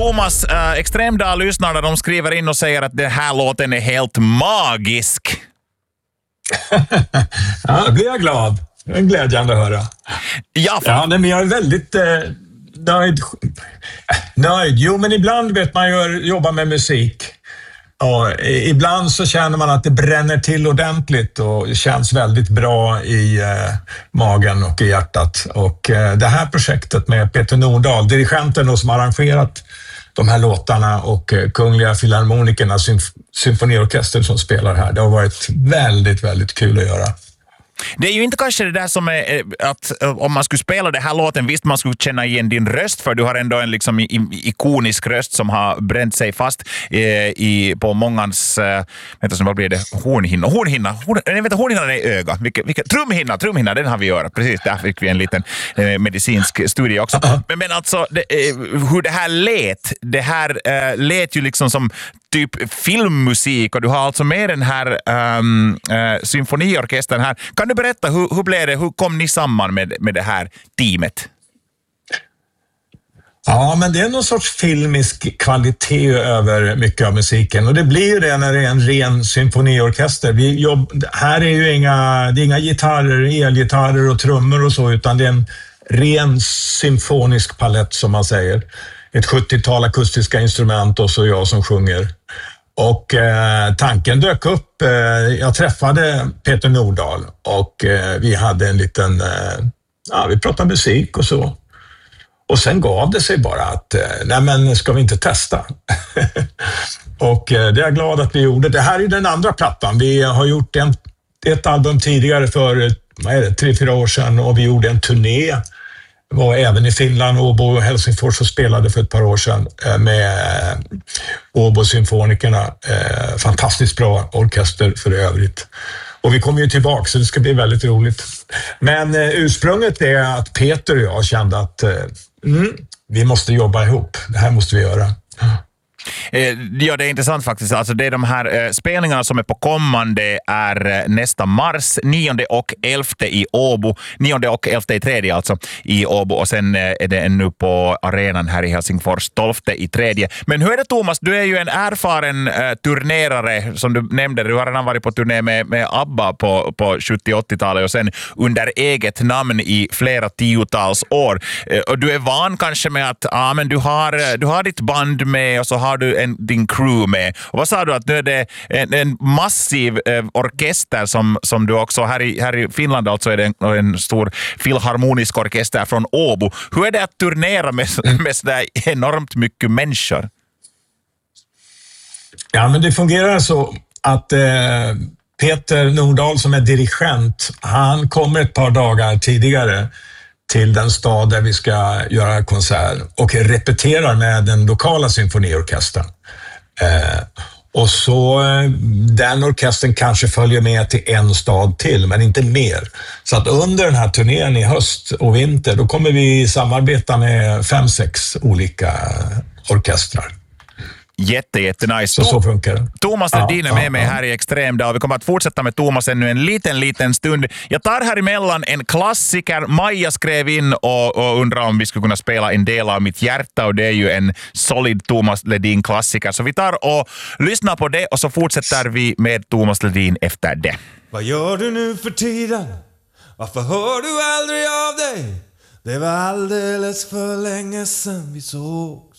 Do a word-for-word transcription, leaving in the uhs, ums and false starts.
Thomas, äh, Extremdag lyssnar där de skriver in och säger att den här låten är helt magisk. Ja, då blir jag glad. Det är glädjande att höra. Ja, ja men jag är väldigt eh, nöjd. Nöjd. Jo, men ibland vet man ju jobba med musik. Och ibland så känner man att det bränner till ordentligt och känns väldigt bra i eh, magen och i hjärtat. Och eh, det här projektet med Peter Nordahl, dirigenten som har arrangerat de här låtarna och eh, Kungliga Filharmonikerna symf- symfoniorkester som spelar här, det har varit väldigt, väldigt kul att göra. Det är ju inte kanske det där som är att om man skulle spela det här låten, visst man skulle känna igen din röst, för du har ändå en liksom ikonisk röst som har bränt sig fast eh, i, på mångans eh, vänta, vad blir det? Hornhinna. Hornhinna. Horn, nej, vänta, hornhinna är öga. Vilka, vilka, trumhinna, trumhinna, den har vi göra. Precis, där fick vi en liten eh, medicinsk studie också. Uh-huh. Men, men alltså, det, eh, hur det här lät, det här eh, lät ju liksom som typ filmmusik, och du har alltså med den här um, uh, symfoniorkestern här. Kan du berätta, hur, hur blev det, hur kom ni samman med, med det här teamet? Ja, men det är någon sorts filmisk kvalitet över mycket av musiken, och det blir ju det när det är en ren symfoniorkester. Vi jobb, här är ju inga, det är inga gitarrer, elgitarrer och trummor och så, utan det är en ren symfonisk palett som man säger. Ett sjuttiotal akustiska instrument och så jag som sjunger. Och eh, tanken dök upp. Eh, jag träffade Peter Nordahl och eh, vi hade en liten, eh, ja, vi pratade musik och så. Och sen gav det sig bara att, eh, nej men ska vi inte testa? och eh, det är jag glad att vi gjorde. Det här är den andra plattan. Vi har gjort en, ett album tidigare för, vad är det, tre, fyra år sedan, och vi gjorde en turné. Var även i Finland, Åbo och Helsingfors, och spelade för ett par år sedan med Åbo Symfonikerna. Fantastiskt bra orkester för övrigt. Och vi kommer ju tillbaka, så det ska bli väldigt roligt. Men ursprunget är att Peter och jag kände att mm, vi måste jobba ihop. Det här måste vi göra. Ja, det är intressant faktiskt. Alltså det är de här eh, spelningarna som är på kommande är eh, nästa mars, nionde och elfte i Åbo. Nionde och elfte i tredje alltså i Åbo, och sen eh, är det nu på arenan här i Helsingfors, tolfte i tredje. Men hur är det, Thomas? Du är ju en erfaren eh, turnerare, som du nämnde. Du har redan varit på turné med, med ABBA på, på sjuttio-åttiotalet och sen under eget namn i flera tiotals år. Eh, och du är van kanske med att ah, men du, har, du har ditt band med, och så har du en, din crew med. Och vad sa du, att nu är det en, en massiv eh, orkester som, som du också, här i, här i Finland alltså är det en, en stor filharmonisk orkester från Åbo. Hur är det att turnera med, med sådär enormt mycket människor? Ja, men det fungerar så att eh, Peter Nordahl som är dirigent, han kommer ett par dagar tidigare till den stad där vi ska göra konsert och repeterar med den lokala symfoniorkestern. Eh, och så eh, den orkestern kanske följer med till en stad till, men inte mer. Så att under den här turnén i höst och vinter, då kommer vi samarbeta med fem, sex olika orkestrar. Jätte, jätte nice. Så, så funkar det. Thomas Ledin är med ja, mig här i Extremdag, och vi kommer att fortsätta med Thomas ännu en liten, liten stund. Jag tar här emellan en klassiker. Maja skrev in och, och undrar om vi skulle kunna spela En del av mitt hjärta, och det är ju en solid Thomas Ledin-klassiker. Så vi tar och lyssnar på det, och så fortsätter vi med Thomas Ledin efter det. Vad gör du nu för tiden? Varför hör du aldrig av dig? Det var alldeles för länge sedan vi såg.